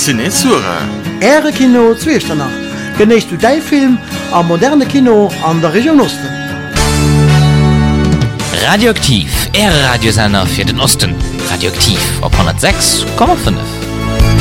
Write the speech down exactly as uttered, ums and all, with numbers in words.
Cinesura. Äre Kino Zweestanach. Geneist du dein Film am moderne Kino an der Region Osten. Radioaktiv, Äre Radiosender für den Osten. Radioaktiv auf hundertsechs Komma fünf.